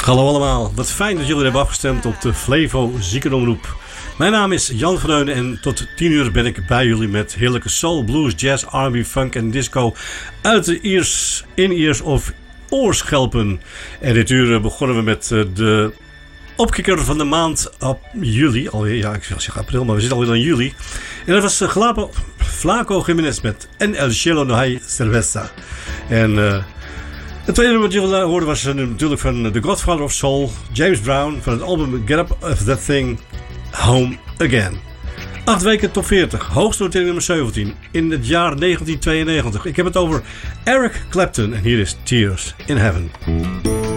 Hallo allemaal, wat fijn dat jullie hebben afgestemd op de Flevo Ziekenomroep. Mijn naam is Jan van Heunen en tot 10 uur ben ik bij jullie met heerlijke soul, blues, jazz, R&B, funk en disco uit de in-ears of oorschelpen. En dit uur begonnen we met de opkikker van de maand op juli. Alweer, ja, ik zeg april, maar we zitten alweer in juli. En dat was Flaco Jiménez met En El Cielo No Hay Cerveza. En het tweede wat jullie hoorden was natuurlijk van The Godfather of Soul, James Brown, van het album Get Up Of That Thing, Home Again. 8 weken top 40, hoogste notering nummer 17 in het jaar 1992. Ik heb het over Eric Clapton en hier is Tears in Heaven.